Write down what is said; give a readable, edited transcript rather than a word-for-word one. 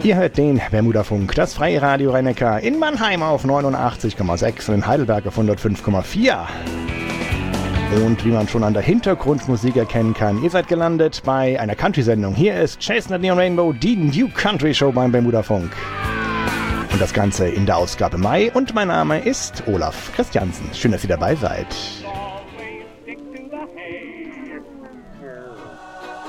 Ihr hört den Bermudafunk, das freie Radio Rhein-Neckar in Mannheim auf 89,6 und in Heidelberg auf 105,4. Und wie man schon an der Hintergrundmusik erkennen kann, ihr seid gelandet bei einer Country-Sendung. Hier ist Chasing the Neon Rainbow, die New Country Show beim Bermudafunk. Und das Ganze in der Ausgabe Mai. Und mein Name ist Olaf Christiansen. Schön, dass ihr dabei seid.